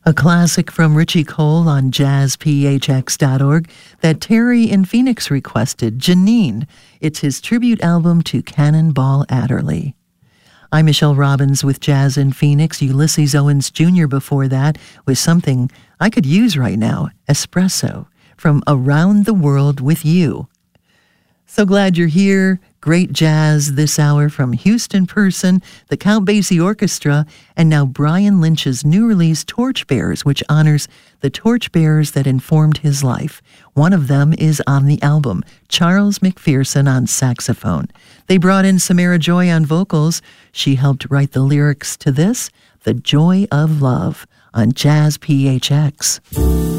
A classic from Richie Cole on jazzphx.org that Terry in Phoenix requested, Janine. It's his tribute album to Cannonball Adderley. I'm Michelle Robbins with Jazz in Phoenix. Ulysses Owens Jr. before that was something I could use right now, Espresso, from Around the World with You. So glad you're here. Great jazz this hour from Houston Person, the Count Basie Orchestra, and now Brian Lynch's new release, Torchbearers, which honors the torchbearers that informed his life. One of them is on the album, Charles McPherson on saxophone. They brought in Samara Joy on vocals. She helped write the lyrics to this, The Joy of Love, on Jazz PHX.